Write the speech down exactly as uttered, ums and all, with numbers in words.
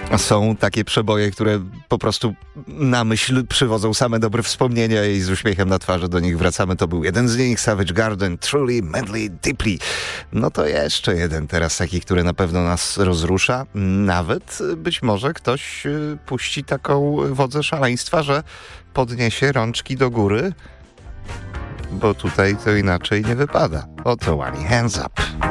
Są takie przeboje, które po prostu na myśl przywodzą same dobre wspomnienia i z uśmiechem na twarzy do nich wracamy. To był jeden z nich, Savage Garden, Truly, Madly, Deeply. No to jeszcze jeden teraz taki, który na pewno nas rozrusza. Nawet być może ktoś puści taką wodzę szaleństwa, że podniesie rączki do góry, bo tutaj to inaczej nie wypada. Oto One Hands Up.